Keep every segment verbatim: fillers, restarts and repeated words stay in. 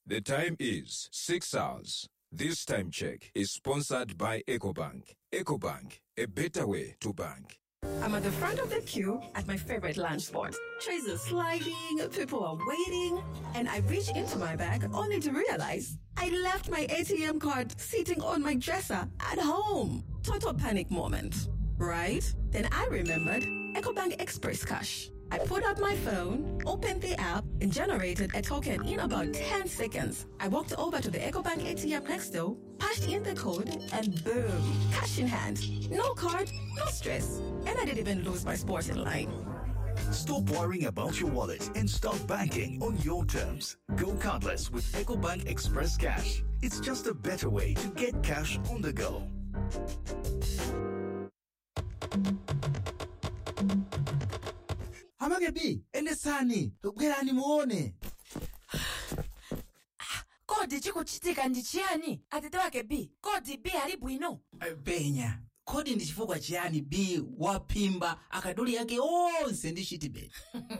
The time is six hours. This time check is sponsored by EcoBank. EcoBank, a better way to bank. I'm at the front of the queue at my favorite lunch spot. Trays are sliding, people are waiting, and I reach into my bag only to realize I left my A T M card sitting on my dresser at home. Total panic moment, right? Then I remembered EcoBank Express Cash. I put out my phone, opened the app, and generated a token in about ten seconds. I walked over to the EcoBank A T M next door, patched in the code, and boom, cash in hand. No card, no stress. And I didn't even lose my sport in line. Stop worrying about your wallet and start banking on your terms. Go cardless with EcoBank Express Cash. It's just a better way to get cash on the go. Hamage B, endesani, bwerani muone. Kodi chikuchitika ndi chiyani? Atete wake B, kodi B ali bwino? Benya, kodi ndi chifukwa chiyani B wapimba akaduli yake onse ndi chitibe?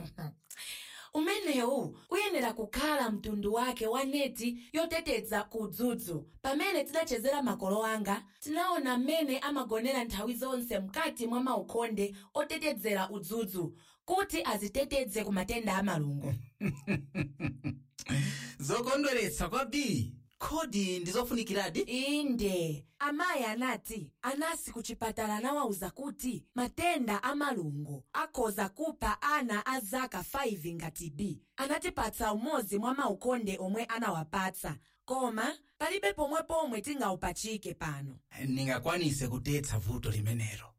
Umenewu uyenera kukhala mtundu wake wa neti yoteteza kudzudzu. Pamene tidachezera makolo anga, tinaona mmene amagonera nthawi zonse mkati mwa maukonde otetezera udzudzu kuti aziteteze ku matenda a malungo. Zokondweretsa kwa B, kodi ndizofunikiradi? Inde, amayi anati anasi kuchipatala nawauza kuti matenda a malungo akhoza kupha ana a zaka five ngati B. Anatipatsa umodzi mwa maukonde omwe anawapatsa, koma palibe pomwe pomwe tingaupachike pano. Ningakwanise kutetsa vuto limenelo.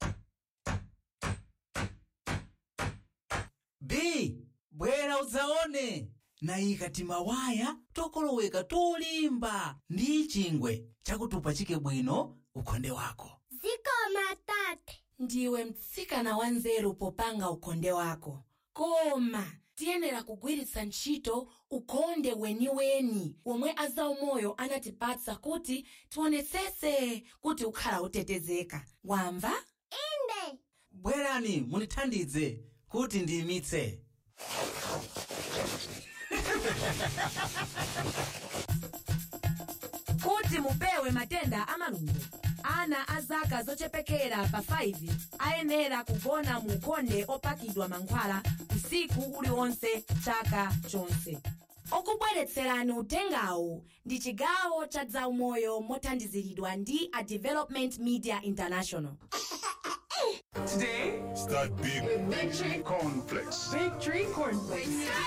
B, bwera udzaone. Naika timawaya tokoloweka tolimba ndi chingwe chakutupachike bwino ukonde wako. Zikoma tate. Ndiwe mtsikana wanzeru popanga ukonde wako. Koma tiyenera kugwiritsa ntchito ukonde weniweni omwe azaumoyo anatipatsa kuti tionetsetse kuti ukhala utetezeka. Wamva? Inde. Bwerani munithandize kuti ndiyimitse. Kuti mupewe matenda a malungo, ana a zaka zochepekera pa five ayenera kugona mu ukonde opakidwa mankhwala usiku uliwonse chaka chonse. Okubweretserani utengawu ndi chigawo cha zaumoyo mothandiziridwa ndi a Development Media International. Today, Start big. Victory Cornflakes. Victory cornflakes.